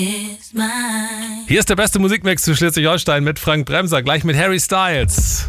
Hier ist der beste Musikmix zu Schleswig-Holstein mit Frank Bremser, gleich mit Harry Styles.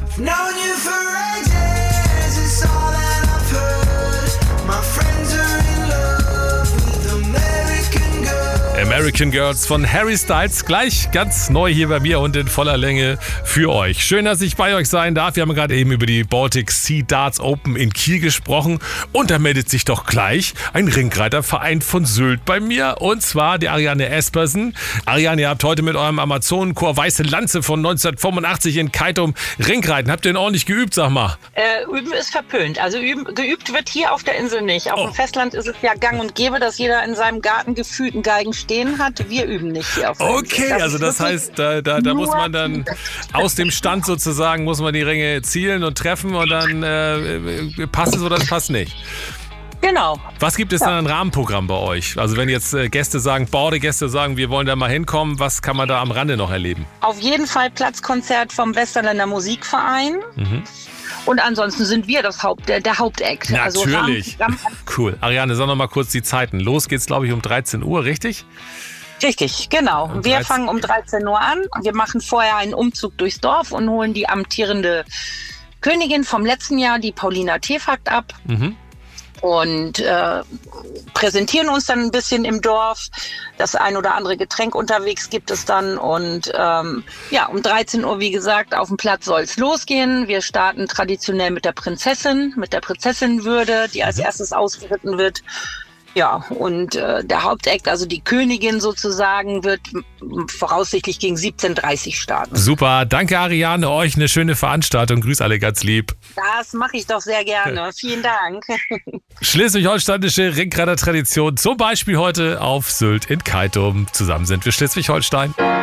American Girls von Harry Styles, gleich ganz neu hier bei mir und in voller Länge für euch. Schön, dass ich bei euch sein darf. Wir haben gerade eben über die Baltic Sea Darts Open in Kiel gesprochen und da meldet sich doch gleich ein Ringreiterverein von Sylt bei mir und zwar die Ariane Espersen. Ariane, ihr habt heute mit eurem Amazonenchor Weiße Lanze von 1985 in Keitum Ringreiten. Habt ihr denn ordentlich geübt, sag mal? Üben ist verpönt. Also geübt wird hier auf der Insel nicht. Auf dem Festland ist es ja gang und gäbe, dass jeder in seinem Garten gefühlt einen Geigen stehen hat. Wir üben nicht hier auf der Insel. Okay, also das heißt, da muss man dann aus dem Stand sozusagen, muss man die Ringe zielen und treffen und dann passt es oder das passt nicht. Genau. Was gibt es dann an Rahmenprogramm bei euch? Also wenn jetzt Gäste sagen, Bordegäste sagen, wir wollen da mal hinkommen, was kann man da am Rande noch erleben? Auf jeden Fall Platzkonzert vom Westerländer Musikverein. Mhm. Und ansonsten sind wir der Hauptakt. Natürlich. Also cool. Ariane, sag noch mal kurz die Zeiten. Los geht's, glaube ich, um 13 Uhr, richtig? Richtig, genau. Wir fangen um 13 Uhr an. Wir machen vorher einen Umzug durchs Dorf und holen die amtierende Königin vom letzten Jahr, die Paulina Tefakt, ab. Mhm. Und präsentieren uns dann ein bisschen im Dorf. Das ein oder andere Getränk unterwegs gibt es dann. Und um 13 Uhr, wie gesagt, auf dem Platz soll es losgehen. Wir starten traditionell mit der Prinzessinwürde, die als erstes ausgeritten wird. Ja, und der Hauptakt, also die Königin sozusagen, wird voraussichtlich gegen 17:30 Uhr starten. Super, danke Ariane, euch eine schöne Veranstaltung. Grüß alle ganz lieb. Das mache ich doch sehr gerne. Vielen Dank. Schleswig-Holsteinische Ringreiter-Tradition, zum Beispiel heute auf Sylt in Keitum. Zusammen sind wir Schleswig-Holstein.